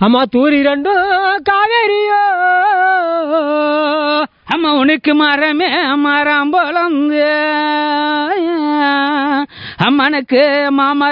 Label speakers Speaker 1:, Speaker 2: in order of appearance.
Speaker 1: அம்மா தூரி ரெண்டும் காவேரியோ
Speaker 2: அம்மா உனக்கு மரமே மரம் பொழந்து அம்மனுக்கு மாமர